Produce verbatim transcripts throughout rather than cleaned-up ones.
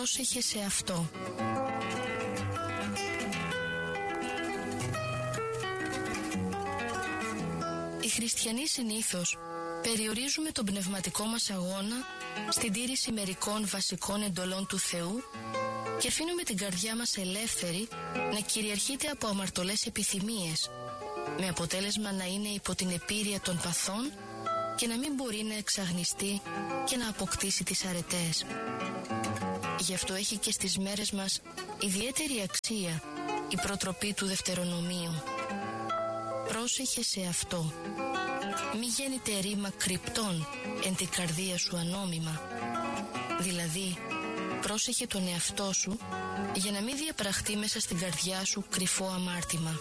Πρόσεχε σε αυτό. Οι χριστιανοί συνήθως περιορίζουμε τον πνευματικό μας αγώνα στην τήρηση μερικών βασικών εντολών του Θεού και αφήνουμε την καρδιά μας ελεύθερη να κυριαρχείται από αμαρτωλές επιθυμίες, με αποτέλεσμα να είναι υπό την επίρρεια των παθών και να μην μπορεί να εξαγνιστεί και να αποκτήσει τις αρετές. Γι' αυτό έχει και στις μέρες μας ιδιαίτερη αξία η προτροπή του Δευτερονομίου. Πρόσεχε σε αυτό. Μη γέννηται ρήμα κρυπτών εν την καρδία σου ανόμιμα. Δηλαδή, πρόσεχε τον εαυτό σου για να μην διαπραχτεί μέσα στην καρδιά σου κρυφό αμάρτημα.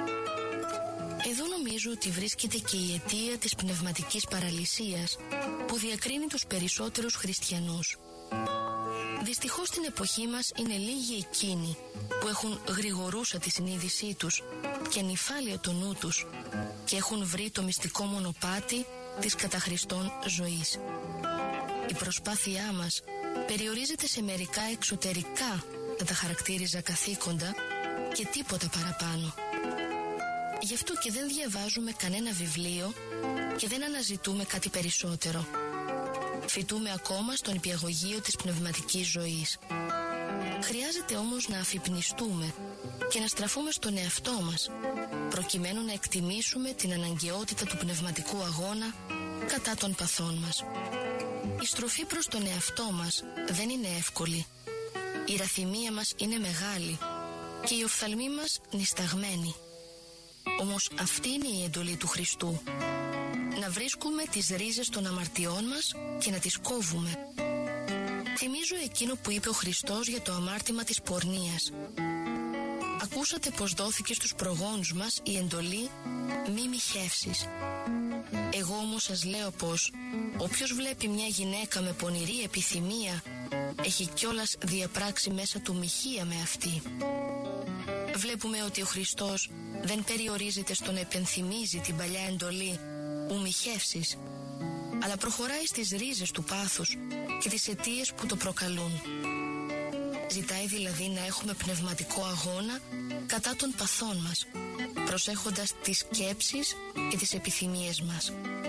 Εδώ νομίζω ότι βρίσκεται και η αιτία της πνευματικής παραλυσίας που διακρίνει τους περισσότερους χριστιανούς. Δυστυχώς στην εποχή μας είναι λίγοι εκείνοι που έχουν γρηγορούσα τη συνείδησή τους και νυφάλιο το νου τους και έχουν βρει το μυστικό μονοπάτι της κατά Χριστόν ζωής. Η προσπάθειά μας περιορίζεται σε μερικά εξωτερικά να τα χαρακτήριζα καθήκοντα και τίποτα παραπάνω. Γι' αυτό και δεν διαβάζουμε κανένα βιβλίο και δεν αναζητούμε κάτι περισσότερο. Φοιτούμε ακόμα στον υπηαγωγείο της πνευματικής ζωής. Χρειάζεται όμως να αφυπνιστούμε και να στραφούμε στον εαυτό μας, προκειμένου να εκτιμήσουμε την αναγκαιότητα του πνευματικού αγώνα κατά των παθών μας. Η στροφή προς τον εαυτό μας δεν είναι εύκολη. Η ραθυμία μας είναι μεγάλη και οι οφθαλμοί μας νησταγμένοι. Όμως αυτή είναι η εντολή του Χριστού. Να βρίσκουμε τις ρίζες των αμαρτιών μας και να τις κόβουμε. Θυμίζω εκείνο που είπε ο Χριστός για το αμάρτημα της πορνείας. Ακούσατε πως δόθηκε στους προγόνους μας η εντολή μη μοιχεύσεις. Εγώ όμως σας λέω πως όποιος βλέπει μια γυναίκα με πονηρή επιθυμία έχει κιόλας διαπράξει μέσα του μοιχεία με αυτή. Βλέπουμε ότι ο Χριστός δεν περιορίζεται στο να επενθυμίζει την παλιά εντολή ου μοιχεύσεις, αλλά προχωράει στις ρίζες του πάθους και τις αιτίες που το προκαλούν. Ζητάει δηλαδή να έχουμε πνευματικό αγώνα κατά των παθών μας, προσέχοντας τις σκέψεις και τις επιθυμίες μας.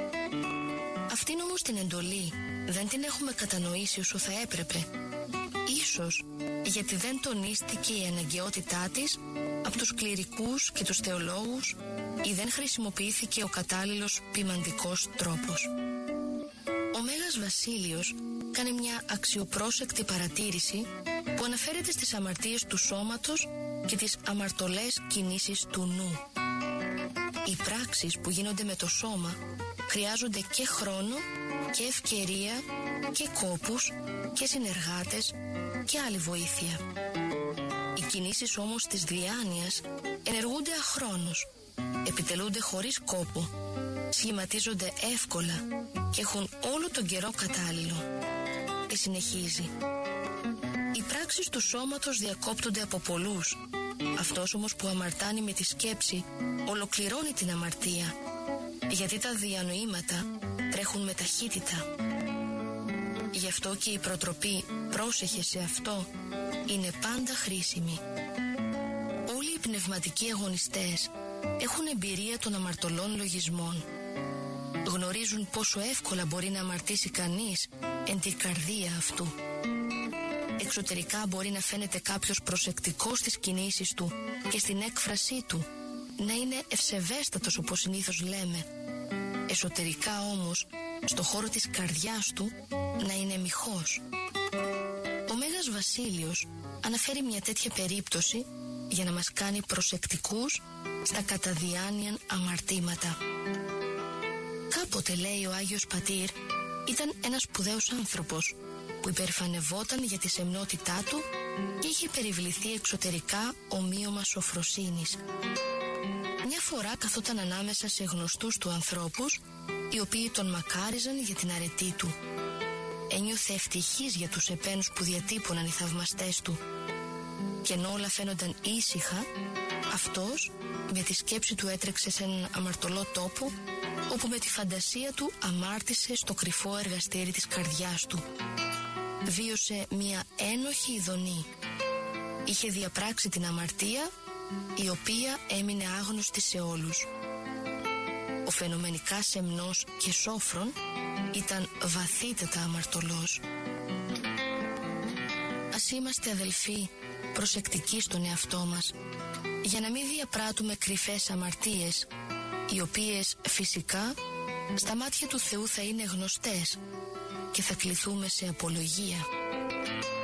Αυτήν όμως την εντολή δεν την έχουμε κατανοήσει όσο θα έπρεπε. Ίσως γιατί δεν τονίστηκε η αναγκαιότητά της από τους κληρικούς και τους θεολόγους ή δεν χρησιμοποιήθηκε ο κατάλληλος ποιμαντικός τρόπος. Ο Μέγας Βασίλειος κάνει μια αξιοπρόσεκτη παρατήρηση που αναφέρεται στις αμαρτίες του σώματος και τις αμαρτωλές κινήσεις του νου. Οι πράξεις που γίνονται με το σώμα χρειάζονται και χρόνο και ευκαιρία και κόπους και συνεργάτες και άλλη βοήθεια. Οι κινήσεις όμως της διάνοιας ενεργούνται αχρόνως, επιτελούνται χωρίς κόπο, σχηματίζονται εύκολα και έχουν όλο τον καιρό κατάλληλο. Και συνεχίζει. Οι πράξεις του σώματος διακόπτονται από πολλούς. Αυτός όμως που αμαρτάνει με τη σκέψη ολοκληρώνει την αμαρτία, γιατί τα διανοήματα τρέχουν με ταχύτητα. Γι' αυτό και η προτροπή «πρόσεχε σε αυτό» είναι πάντα χρήσιμη. Όλοι οι πνευματικοί αγωνιστές έχουν εμπειρία των αμαρτωλών λογισμών. Γνωρίζουν πόσο εύκολα μπορεί να αμαρτήσει κανείς εν την καρδία αυτού. Εξωτερικά μπορεί να φαίνεται κάποιος προσεκτικός στις κινήσεις του και στην έκφρασή του, να είναι ευσεβέστατος όπως συνήθως λέμε. Εσωτερικά όμως, στο χώρο της καρδιάς του, να είναι μοιχός. Ο Μέγας Βασίλειος αναφέρει μια τέτοια περίπτωση για να μας κάνει προσεκτικούς στα καταδιάνοιαν αμαρτήματα. Κάποτε, λέει ο Άγιος Πατήρ, ήταν ένας σπουδαίος άνθρωπος που υπερφανευόταν για τη σεμνότητά του και είχε περιβληθεί εξωτερικά ομοίωμα σοφροσύνης. Μια φορά καθόταν ανάμεσα σε γνωστούς του ανθρώπους, οι οποίοι τον μακάριζαν για την αρετή του. Ένιωθε ευτυχής για τους επένους που διατύπωναν οι θαυμαστές του. Και ενώ όλα φαίνονταν ήσυχα, αυτός με τη σκέψη του έτρεξε σε έναν αμαρτωλό τόπο, όπου με τη φαντασία του αμάρτησε στο κρυφό εργαστήρι της καρδιάς του. βίωσε μια ένοχη ειδονή. Είχε διαπράξει την αμαρτία, η οποία έμεινε άγνωστη σε όλους. Ο φαινομενικά σεμνός και σόφρον ήταν βαθύτατα αμαρτωλός. Ας είμαστε, αδελφοί, προσεκτικοί στον εαυτό μας, για να μην διαπράττουμε κρυφές αμαρτίες, οι οποίες φυσικά στα μάτια του Θεού θα είναι γνωστές και θα κληθούμε σε απολογία.